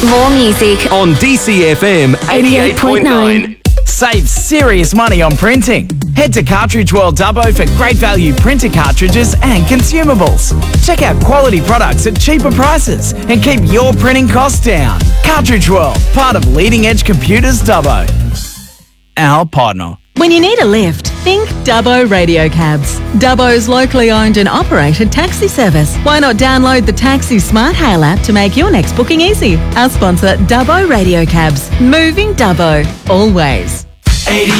More music on DCFM 88.9. Save serious money on printing. Head to Cartridge World Dubbo for great value printer cartridges and consumables. Check out quality products at cheaper prices and keep your printing costs down. Cartridge World, part of Leading Edge Computers Dubbo. Our partner. When you need a lift, think Dubbo Radio Cabs. Dubbo's locally owned and operated taxi service. Why not download the Taxi Smart Hail app to make your next booking easy? Our sponsor, Dubbo Radio Cabs. Moving Dubbo. Always.